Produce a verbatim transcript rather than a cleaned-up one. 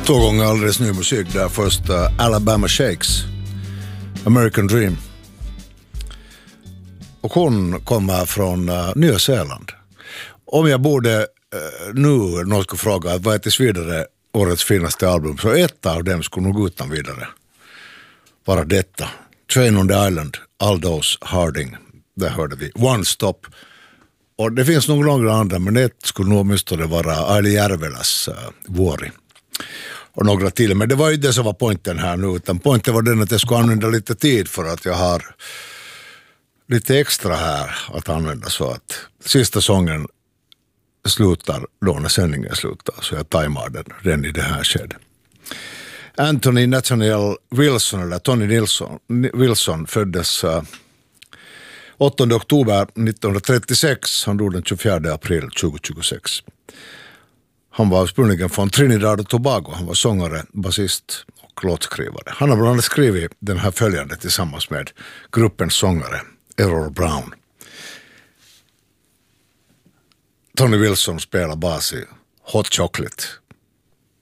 Två gånger alldeles ny musik där. Först uh, Alabama Shakes, American Dream. Och hon kommer från uh, Nya Zeeland. Om jag borde uh, nu någon skulle fråga vad är tills vidare årets finaste album, så ett av dem skulle nog utan vidare vara detta. Train on the Island, Aldous Harding. Där hörde vi One Stop. Och det finns nog några andra, men det skulle nog åtminstone vara Aili Järveläs uh, Vuori. Och några till, men det var ju det som var poängen här nu, utan poängen var den att jag skulle använda lite tid för att jag har lite extra här att använda, så att sista sången slutar då när sändningen slutar, så jag tajmar den redan i det här skedet. Anthony Nathaniel Wilson, eller Tony Nilsson, Wilson föddes uh, åttonde oktober nittonhundratrettiosex, han dog den tjugofjärde april tjugohundratjugosex. Han var ursprungligen från Trinidad och Tobago. Han var sångare, basist och låtskrivare. Han har bland annat skrivit den här följande tillsammans med gruppens sångare Errol Brown. Tony Wilson spelar bas i Hot Chocolate.